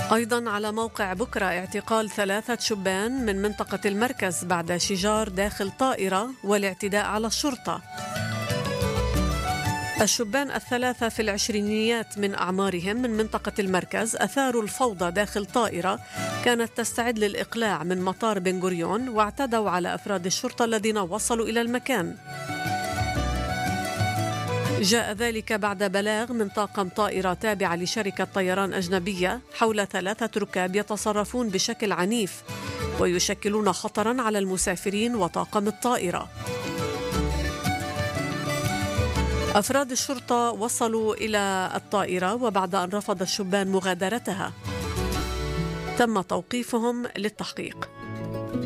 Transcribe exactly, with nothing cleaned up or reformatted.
أيضا على موقع بكرة اعتقال ثلاثة شبان من منطقة المركز بعد شجار داخل طائرة والاعتداء على الشرطة. الشبان الثلاثة في العشرينيات من أعمارهم من منطقة المركز أثاروا الفوضى داخل طائرة كانت تستعد للإقلاع من مطار بن غوريون واعتدوا على أفراد الشرطة الذين وصلوا إلى المكان. جاء ذلك بعد بلاغ من طاقم طائرة تابعة لشركة طيران أجنبية حول ثلاثة ركاب يتصرفون بشكل عنيف ويشكلون خطراً على المسافرين وطاقم الطائرة. أفراد الشرطة وصلوا إلى الطائرة وبعد أن رفض الشبان مغادرتها تم توقيفهم للتحقيق.